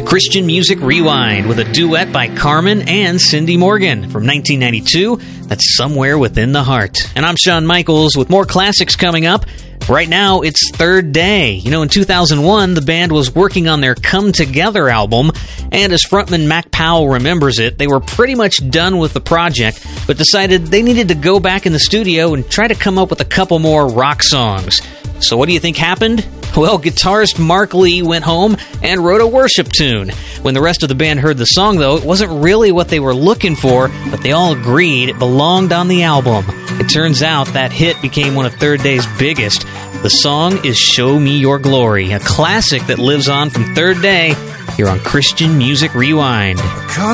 Christian Music Rewind with a duet by Carmen and Cindy Morgan from 1992. That's Somewhere Within the Heart. And I'm Shawn Michaels with more classics coming up. Right now, it's Third Day. You know, in 2001, the band was working on their Come Together album, and as frontman Mac Powell remembers it, they were pretty much done with the project, but decided they needed to go back in the studio and try to come up with a couple more rock songs. So what do you think happened? Well, guitarist Mark Lee went home and wrote a worship tune. When the rest of the band heard the song, though, it wasn't really what they were looking for, but they all agreed it belonged on the album. It turns out that hit became one of Third Day's biggest. The song is Show Me Your Glory, a classic that lives on from Third Day here on Christian Music Rewind. Caught